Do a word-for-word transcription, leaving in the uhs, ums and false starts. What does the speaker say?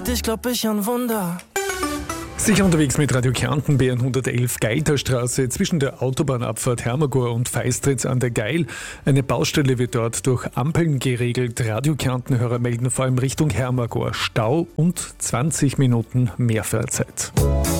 dich glaub ich an Wunder. Sicher unterwegs mit Radio Kärnten, B hundertelf Geiterstraße zwischen der Autobahnabfahrt Hermagor und Feistritz an der Geil. Eine Baustelle wird dort durch Ampeln geregelt. Radio Kärnten-Hörer melden vor allem Richtung Hermagor Stau und zwanzig Minuten Mehrfahrzeit.